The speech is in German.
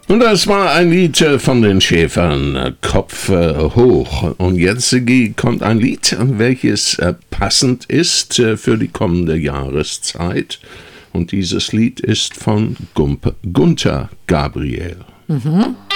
Und das war ein Lied von den Schäfern, Kopf hoch. Und jetzt kommt ein Lied, welches passend ist für die kommende Jahreszeit. Und dieses Lied ist von Gunter Gabriel. Mhm.